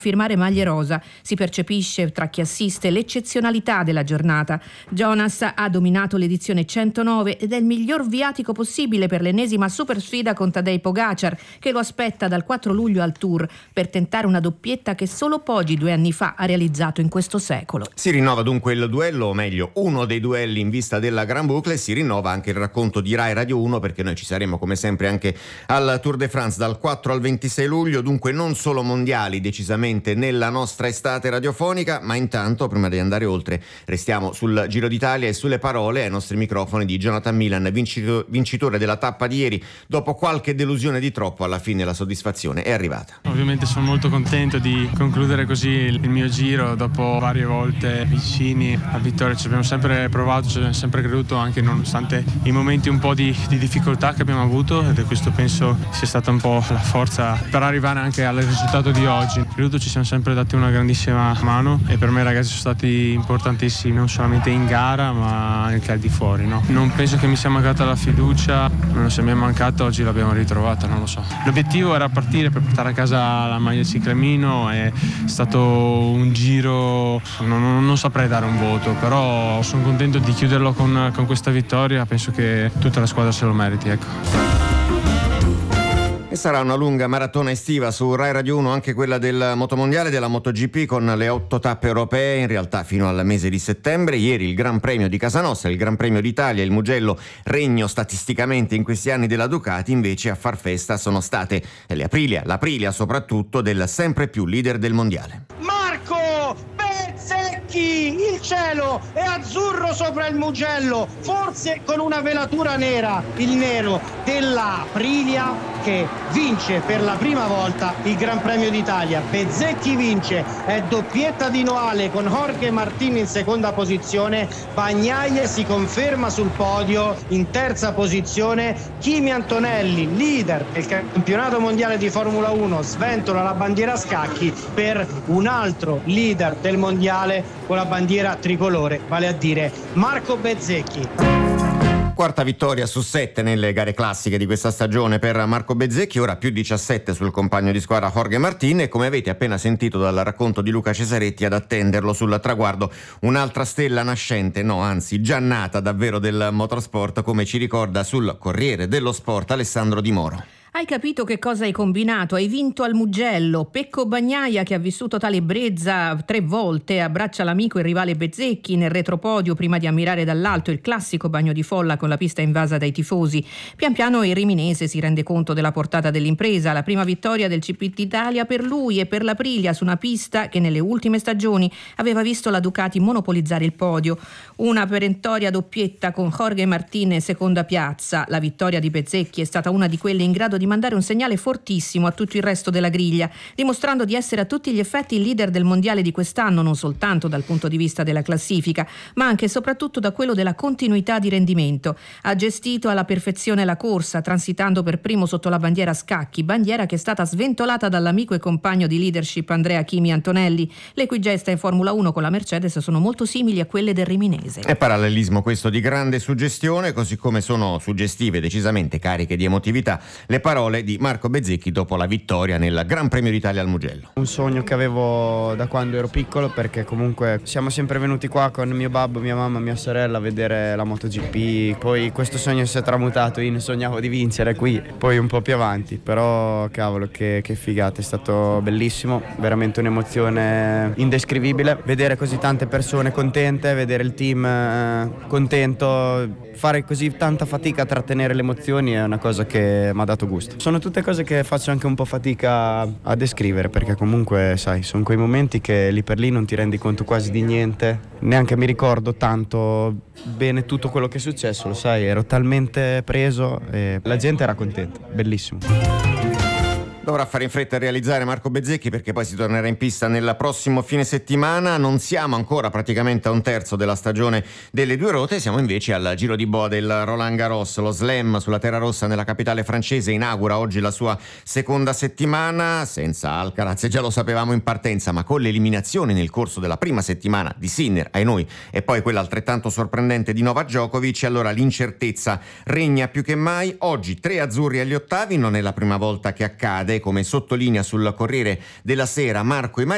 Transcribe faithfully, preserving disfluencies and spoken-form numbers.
firmare maglie rosa. Si percepisce tra chi assiste l'eccezionalità della giornata. Jonas ha dominato l'edizione centonove ed è il miglior viatico possibile per l'ennesima super sfida con Tadej Pogacar, che lo aspetta dal quattro luglio al Tour per tentare una doppietta che solo Poggi due anni fa ha realizzato in questo secolo. Si rinnova dunque il duello, o meglio uno dei duelli in vista della Grand Boucle, e si rinnova anche il racconto di Rai Radio uno, perché noi ci saremo come sempre anche al Tour de France dal quattro al ventisei luglio, dunque non solo mondiali decisamente nella nostra estate radiofonica, ma intanto prima di andare oltre restiamo sul Giro d'Italia e sulle parole ai nostri microfoni di Jonathan Milan, vincitore della tappa di ieri. Dopo qualche delusione di troppo, alla fine la soddisfazione è arrivata. Ovviamente sono molto contento di concludere così il mio giro dopo varie volte vicini a vittoria. Ci abbiamo sempre provato, ci abbiamo sempre creduto, anche nonostante i momenti un po' di, di difficoltà che abbiamo avuto, ed questo penso sia stata un po' la forza per arrivare anche al risultato di oggi. Credo ci siamo sempre dati una grandissima mano e per me i ragazzi sono stati importantissimi non solamente in gara ma anche al di fuori, no? Non penso che mi sia mancata la fiducia, non se mi è mancata oggi l'abbiamo ritrovata, non lo so. L'obiettivo era partire per portare a casa la maglia ciclamino, è stato un giro, non, non, non saprei dare un voto, però sono contento di chiuderlo con, con questa vittoria, penso che tutta la squadra se lo meriti, ecco. E sarà una lunga maratona estiva su Rai Radio uno, anche quella del motomondiale, della MotoGP, con le otto tappe europee, in realtà fino al mese di settembre. Ieri il Gran Premio di Casa Nostra, il Gran Premio d'Italia, il Mugello, regno statisticamente in questi anni della Ducati. Invece a far festa sono state le Aprilia, l'Aprilia soprattutto del sempre più leader del mondiale. Marco Bezzecchi, il cielo è azzurro sopra il Mugello, forse con una velatura nera, il nero della Aprilia che vince per la prima volta il Gran Premio d'Italia. Bezzecchi vince, è doppietta di Noale con Jorge Martin in seconda posizione, Bagnaia si conferma sul podio in terza posizione, Kimi Antonelli, leader del campionato mondiale di Formula uno, sventola la bandiera a scacchi per un altro leader del mondiale con la bandiera tricolore, vale a dire Marco Bezzecchi. Quarta vittoria su sette nelle gare classiche di questa stagione per Marco Bezzecchi, ora più diciassette sul compagno di squadra Jorge Martin, e come avete appena sentito dal racconto di Luca Cesaretti, ad attenderlo sul traguardo un'altra stella nascente, no anzi già nata davvero del motorsport, come ci ricorda sul Corriere dello Sport Alessandro Di Moro. Hai capito che cosa hai combinato? Hai vinto al Mugello. Pecco Bagnaia, che ha vissuto tale ebbrezza tre volte, abbraccia l'amico e rivale Bezzecchi nel retropodio prima di ammirare dall'alto il classico bagno di folla con la pista invasa dai tifosi. Pian piano il riminese si rende conto della portata dell'impresa. La prima vittoria del C P T Italia per lui e per l'Aprilia su una pista che nelle ultime stagioni aveva visto la Ducati monopolizzare il podio. Una perentoria doppietta con Jorge Martin in seconda piazza. La vittoria di Bezzecchi è stata una di quelle in grado di mandare un segnale fortissimo a tutto il resto della griglia, dimostrando di essere a tutti gli effetti il leader del mondiale di quest'anno, non soltanto dal punto di vista della classifica, ma anche e soprattutto da quello della continuità di rendimento. Ha gestito alla perfezione la corsa, transitando per primo sotto la bandiera a scacchi, bandiera che è stata sventolata dall'amico e compagno di leadership Andrea Kimi Antonelli, le cui gesta in Formula uno con la Mercedes sono molto simili a quelle del riminese. È parallelismo questo di grande suggestione, così come sono suggestive, decisamente cariche di emotività, le parole di Marco Bezzecchi dopo la vittoria nel Gran Premio d'Italia al Mugello. Un sogno che avevo da quando ero piccolo, perché comunque siamo sempre venuti qua con mio babbo, mia mamma, mia sorella a vedere la MotoGP, poi questo sogno si è tramutato in sognavo di vincere qui, poi un po' più avanti, però cavolo che, che figata, è stato bellissimo, veramente un'emozione indescrivibile, vedere così tante persone contente, vedere il team eh, contento, fare così tanta fatica a trattenere le emozioni è una cosa che mi ha dato gusto. Sono tutte cose che faccio anche un po' fatica a descrivere, perché comunque sai, sono quei momenti che lì per lì non ti rendi conto quasi di niente, neanche mi ricordo tanto bene tutto quello che è successo, lo sai, ero talmente preso e la gente era contenta, bellissimo. Dovrà fare in fretta a realizzare Marco Bezzecchi, perché poi si tornerà in pista nel prossimo fine settimana. Non siamo ancora praticamente a un terzo della stagione delle due ruote, siamo invece al Giro di Boa del Roland Garros. Lo slam sulla terra rossa nella capitale francese inaugura oggi la sua seconda settimana, senza Alcaraz, già lo sapevamo in partenza, ma con l'eliminazione nel corso della prima settimana di Sinner, ai noi, e poi quella altrettanto sorprendente di Novak Djokovic. Allora l'incertezza regna più che mai. Oggi tre azzurri agli ottavi, non è la prima volta che accade, come sottolinea sul Corriere della Sera Marco Immagini.